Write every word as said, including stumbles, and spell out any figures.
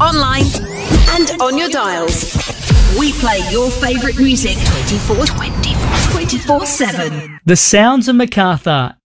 online, and on your dials. We play your favourite music twenty-four, twenty-four, twenty-four seven. The Sounds of Macarthur